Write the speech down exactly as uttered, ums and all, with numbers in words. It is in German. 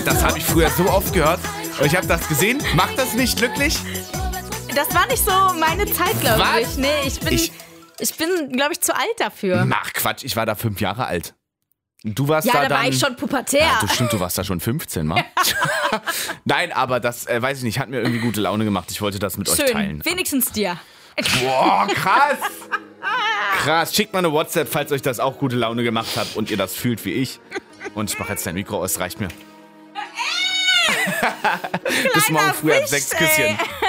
das habe ich früher so oft gehört. Und ich habe das gesehen. Macht das nicht glücklich? Das war nicht so meine Zeit, glaube ich. Nee, ich bin, ich, ich bin, glaube ich, zu alt dafür. Ach Quatsch, ich war da fünf Jahre alt. Du warst ja, da, da dann... war ich schon pubertär. Ja, du, stimmt, du warst da schon fünfzehn, Mann. Nein, aber das, äh, weiß ich nicht, hat mir irgendwie gute Laune gemacht. Ich wollte das mit Schön. euch teilen. Wenigstens dir. Boah, krass. Krass. Schickt mal eine WhatsApp, falls euch das auch gute Laune gemacht hat und ihr das fühlt wie ich. Und ich mache jetzt dein Mikro aus, reicht mir. Bis morgen früh ab sechs Küsschen.